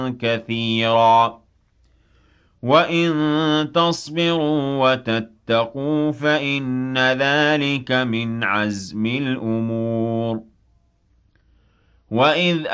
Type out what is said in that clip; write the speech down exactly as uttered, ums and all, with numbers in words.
كَثِيرًا وَإِن تَصْبِرُوا وَتَتَّقُوا فَإِنَّ ذَلِكَ مِنْ عَزْمِ الْأُمُورِ وَإِذْ